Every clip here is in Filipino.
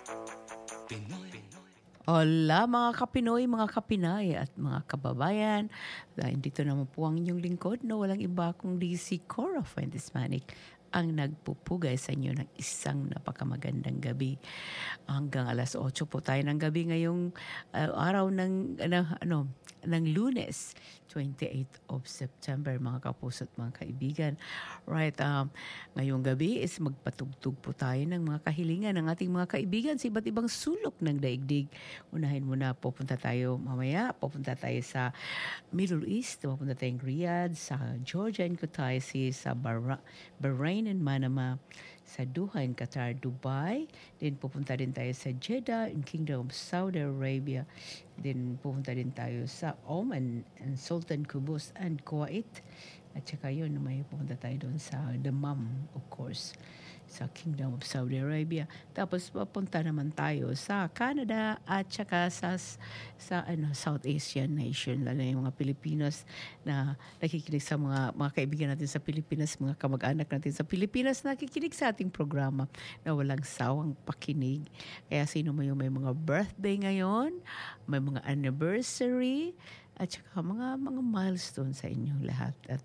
Hola mga Kapinoy, mga Kapinay at mga kababayan. Dahil dito naman po ang inyong lingkod na walang iba kundi si Cora Fuentes Manic ang nagpupugay sa inyo ng isang napakamagandang gabi. Hanggang alas 8 po tayo ng gabi ngayong araw ng Lunes, 28th of September, mga kapuso at mga kaibigan. Right, ngayong gabi is magpatugtog po tayo ng mga kahilingan ng ating mga kaibigan sa iba't ibang sulok ng daigdig. Unahin muna, pupunta tayo sa Middle East, pupunta tayong Riyadh, sa Georgia and Kutaisi, sa Bahrain and Manama, sa Doha and Qatar, Dubai. Then pupunta din tayo sa Jeddah in Kingdom of Saudi Arabia. Then pupunta din tayo sa Oman and Sultan Qubus and Kuwait. At saka yun, may pupunta tayo doon sa Dammam, of course, sa Kingdom of Saudi Arabia. Tapos papunta naman tayo sa Canada at saka sa South Asian nation, lalo na yung mga Pilipinos na nakikinig sa mga kaibigan natin sa Pilipinas, mga kamag-anak natin sa Pilipinas na nakikinig sa ating programa na walang sawang pakinig. Kaya sino mo yung may mga birthday ngayon, may mga anniversary, at saka mga milestone sa inyong lahat. At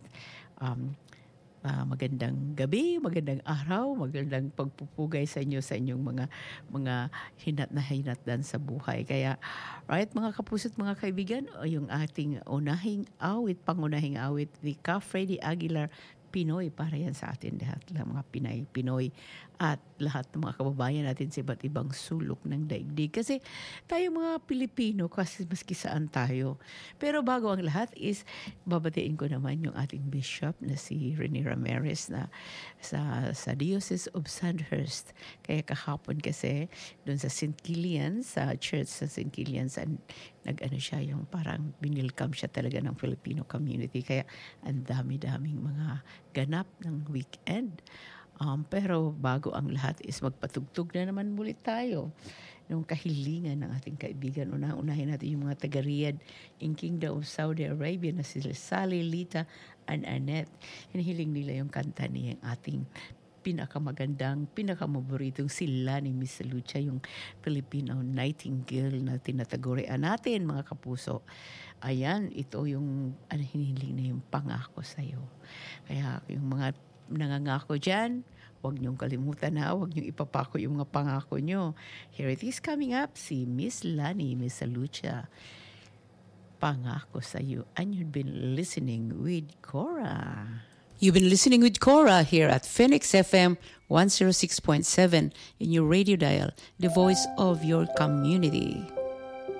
magandang gabi, magandang araw, magandang pagpupugay sa inyong mga hinat sa buhay. Kaya, right, mga kapuso at mga kaibigan, yung ating pangunahing awit, ni Ka Freddy Aguilar, Pinoy, para yan sa atin lahat, mga Pinoy at lahat ng mga kababayan natin sa iba't ibang sulok ng daigdig. Kasi tayo mga Pilipino, kasi maski saan tayo. Pero bago ang lahat is, babatiin ko naman yung ating bishop na si Rene Ramirez na sa Diocese of Sandhurst. Kaya kahapon kasi doon sa St. Kilian, sa church sa St. Kilian, siya, yung parang binilcome siya talaga ng Filipino community. Kaya ang dami-daming mga ganap ng weekend. Pero bago ang lahat is magpatugtog na naman muli tayo ng kahilingan ng ating kaibigan. Unahin natin yung mga taga-Riyadh in Kingdom of Saudi Arabia na sila Sally, Lita, and Annette. Hinihiling nila yung kanta niya, yung ating pinakamaboritong sila ni Miss Lucia, yung Filipino Nightingale na tinatagurian natin, mga kapuso. Ayan, ito yung hinihiling na yung pangako sa'yo. Kaya yung mga nangangako dyan, huwag niyong kalimutan huwag niyong ipapako yung mga pangako niyo. Here it is coming up, si Miss Lani, Miss Lucia. Pangako sa'yo. And you've been listening with Cora. You've been listening with Cora here at Phoenix FM 106.7 in your radio dial, the voice of your community.